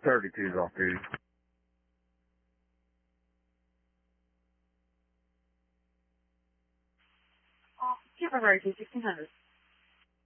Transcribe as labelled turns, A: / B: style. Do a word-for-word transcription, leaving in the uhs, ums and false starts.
A: thirty-two's off duty.
B: Oh, give a road to sixteen hundred.